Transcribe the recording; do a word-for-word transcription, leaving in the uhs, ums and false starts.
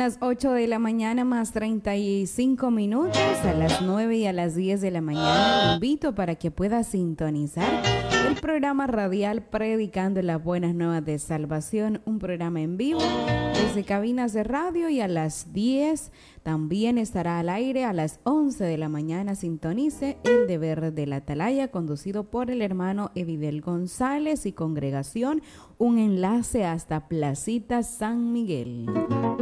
las ocho de la mañana más treinta y cinco minutos, a las nueve y a las diez de la mañana. Te invito para que puedas sintonizar el programa radial Predicando las Buenas Nuevas de Salvación, un programa en vivo desde cabinas de radio, y a las diez también estará al aire. A las once de la mañana sintonice El Deber de la Atalaya, conducido por el hermano Evidel González y congregación, un enlace hasta Placita San Miguel.